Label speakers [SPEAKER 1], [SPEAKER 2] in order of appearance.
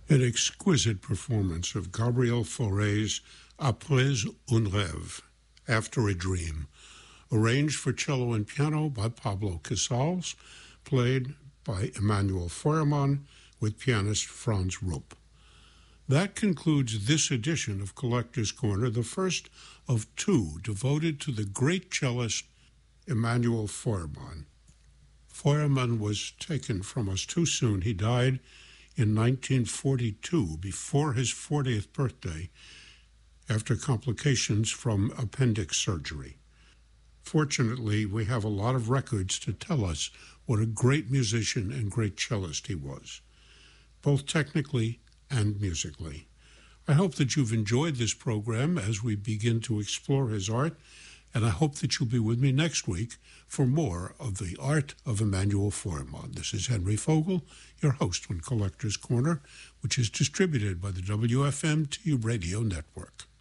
[SPEAKER 1] An exquisite performance of Gabriel Fauré's Après un rêve, After a Dream, arranged for cello and piano by Pablo Casals, played by Emanuel Feuermann with pianist Franz Rupp. That concludes this edition of Collector's Corner, the first of two devoted to the great cellist Emanuel Feuermann. Feuermann was taken from us too soon. He died in 1942, before his 40th birthday, after complications from appendix surgery. Fortunately, we have a lot of records to tell us what a great musician and great cellist he was, both technically and musically. I hope that you've enjoyed this program as we begin to explore his art, and I hope that you'll be with me next week for more of the art of Emanuel Feuermann. This is Henry Fogel, your host on Collector's Corner, which is distributed by the WFMT Radio Network.